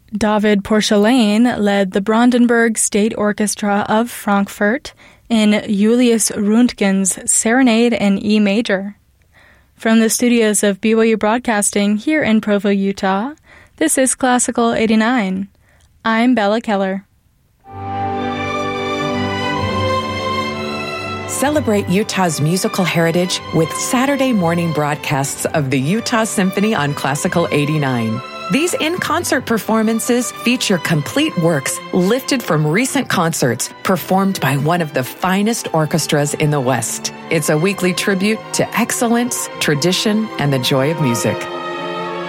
David Porcelain led the Brandenburg State Orchestra of Frankfurt in Julius Röntgen's Serenade in E major. From the studios of BYU Broadcasting here in Provo, Utah, this is Classical 89. I'm Bella Keller. Celebrate Utah's musical heritage with Saturday morning broadcasts of the Utah Symphony on Classical 89. These in-concert performances feature complete works lifted from recent concerts performed by one of the finest orchestras in the West. It's a weekly tribute to excellence, tradition, and the joy of music.